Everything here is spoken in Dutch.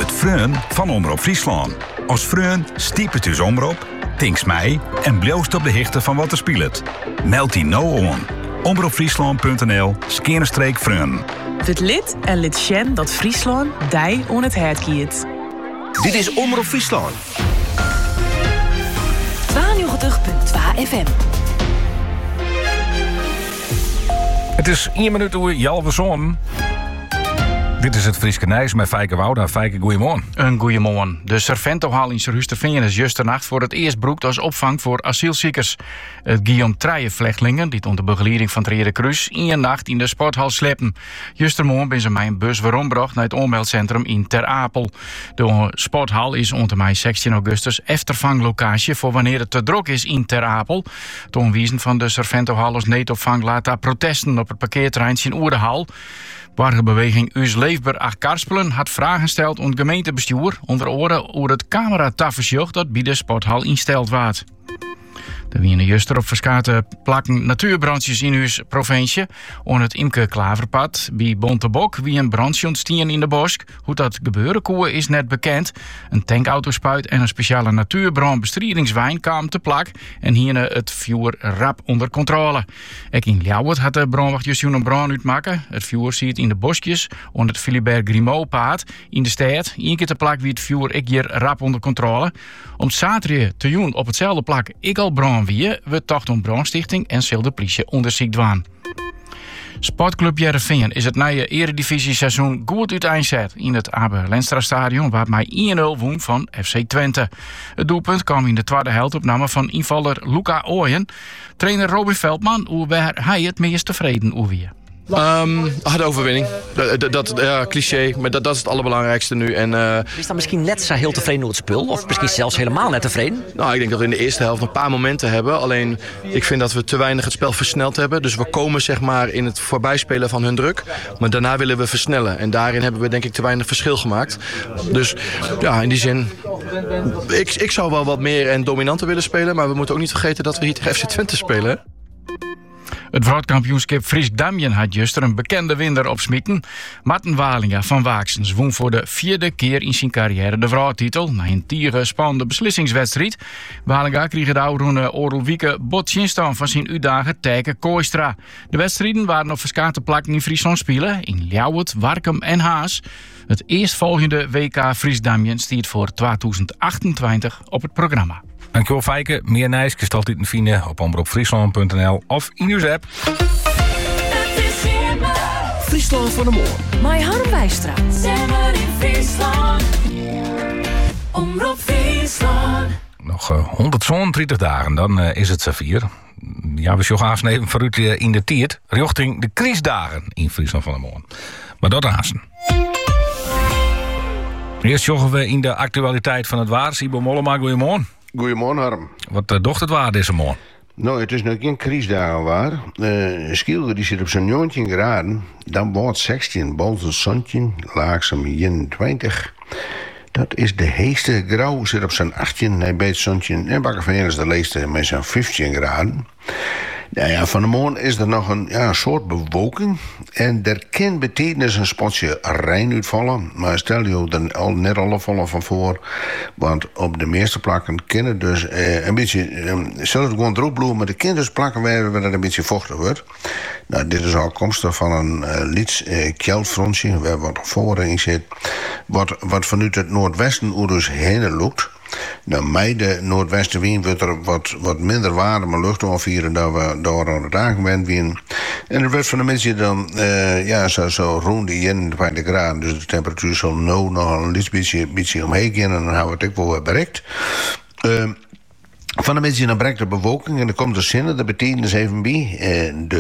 Het Freun van Omroep Friesland. Als Freun stiepet uw omroep, tinks mij en bloost op de hichte van wat er speelt. Meld die nou aan. omroepfriesland.nl/Freun. Het lid en lid Sjen dat Friesland dij on het hert kiet. Dit is Omroep Friesland. 92.2 FM. Het is 1 minuut oer Jalve Zon. Dit is het Frieske Nijs met Fijke Wouda. Fijke, goeiemorgen. Een goeiemorgen. De Serventohal in Serhusterveen is justernacht voor het eerst broekt als opvang voor asielziekers. Het Guillaume Treijen-vlechtelingen, die onder begeleiding van het Rode Kruis 1 nacht in de sporthal slepen. Justermorgen ben ze mij een bus weerombracht naar het ommeldcentrum in Ter Apel. De sporthal is onder mij 16 augustus eftervanglocatie voor wanneer het te druk is in Ter Apel. De onwijzen van de Serventohal als neetopvang laat daar protesten op het parkeerterrein in Oerdehal. Burgerbeweging Us Leefbaar 8 Karspelen had vragen gesteld aan het gemeentebestuur, onder andere over het cameratafersjocht dat bij de sporthal insteld wordt. Er wienen juster op verschillende plakken natuurbrandjes in uw provincie. On het Imke Klaverpad bij Bontebok wie een brandje ontstien in de bosk. Hoe dat gebeuren koe is net bekend. Een tankautospuit en een speciale natuurbrandbestrijdingswijn kwamen te plak en hierna het vuur rap onder controle. Ook in Ljouwert had de brandwacht juist een brand uitmaken. Het vuur ziet in de bosjes onder het Philibert Grimaud-paad in de stad. 1 keer te plak wie het vuur ik hier rap onder controle. Om het zaterdag te doen op hetzelfde plak ik al brand wie we tocht om brandstichting en zal de politie onderzoekt waan. Sportclub Jereveen is het nieuwe eredivisie-seizoen goed uiteenzet in het Abe Lenstra-stadion, waar mij 1-0 won van FC Twente. Het doelpunt kwam in de tweede helft op naam van invaller Luca Ooyen. Trainer Robin Veldman, hoe hij het meest tevreden over. Harde overwinning. Dat cliché, maar dat is het allerbelangrijkste nu. En, Is dan misschien net zo heel tevreden door het spul? Of misschien zelfs helemaal net tevreden? nou, ik denk dat we in de eerste helft een paar momenten hebben. Alleen, ik vind dat we te weinig het spel versneld hebben. Dus we komen zeg maar in het voorbijspelen van hun druk. Maar daarna willen we versnellen. En daarin hebben we denk ik te weinig verschil gemaakt. Dus ja, in die zin... Ik zou wel wat meer en dominanter willen spelen. Maar we moeten ook niet vergeten dat we hier tegen FC Twente spelen. Hè? Het wereldkampioenschap Friesk Damjen had juster een bekende winnaar opsmieten. Marten Walinga van Waaksens won voor de 4e keer in zijn carrière de vrouwtitel. Na een tieren spannende beslissingswedstrijd. Walinga kreeg de oude Orelwieke botjinstaan van zijn uitdager Tijke Kooistra. De wedstrijden waren op verschillende plakken in Friesland spelen. In Ljouwert, Warkum en Haas. Het eerstvolgende WK Friesk Damjen stiert voor 2028 op het programma. Dankjewel Fijke. Meer Nijs kun je altijd vinden op omroepfriesland.nl of in uw app. Friesland van de Moor. Mai Harm Wijstra. Zemmer in Friesland. Omroep Friesland. Nog 130 dagen, dan is het Savier. Ja, we zullen aansneven vooruit in de tiert. Richting de Kriesdagen in Friesland van de Moor. Maar dat aansen. Eerst joggen we in de actualiteit van het waar. Sibo Mollema, goeiemorgen. Goedemorgen, Harm. Wat docht het waar deze morgen? Nou, het is nog geen kriesdagen waar. Schilder die zit op zo'n 19 graden. Dan wordt 16, boven zonnetje, laagzaam 21. Dat is de heeste grauw, zit op zo'n 18. Hij beet zonnetje en Bakkerveen is de leeste met zo'n 15 graden. Nou ja, van de morgen is er nog een soort bewolking. En er kan betekenis een spotje rein uitvallen. Maar stel je er net alle vallen van voor. Want op de meeste plakken kunnen dus een beetje... zelfs gewoon droogbloemen, maar de kan dus plakken waar het een beetje vochtig wordt. Nou, dit is afkomstig van een liets kjeldfrontje, waar wat voorin zit. Wat vanuit het noordwesten dus heen loopt. Nou, mei de noordwestenwind wordt er wat minder warme lucht onvieren dan we door aan het aangewend zijn. En er werd van de mensen dan zo rond die 21 graden. Dus de temperatuur zal nou nog een beetje omheen gaan en dan hebben we het ook wel bereikt. Van de mensen dan breekt de bewolking en er komt de zinnen, dat betekent dus even bij.